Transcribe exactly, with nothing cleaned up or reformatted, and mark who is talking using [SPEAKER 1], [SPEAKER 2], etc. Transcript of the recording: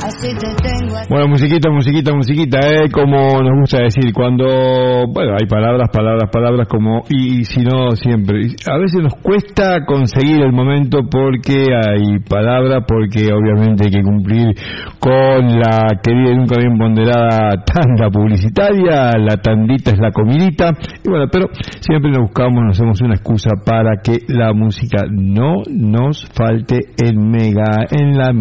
[SPEAKER 1] Bueno, musiquita, musiquita, musiquita, eh, como nos gusta decir, cuando, bueno, hay palabras, palabras, palabras, como, y, y si no, siempre. A veces nos cuesta conseguir el momento porque hay palabra, porque obviamente hay que cumplir con la querida y nunca bien ponderada tanda publicitaria, la tandita es la comidita, y bueno, pero siempre nos buscamos, nos hacemos una excusa para que la música no nos falte en mega, en la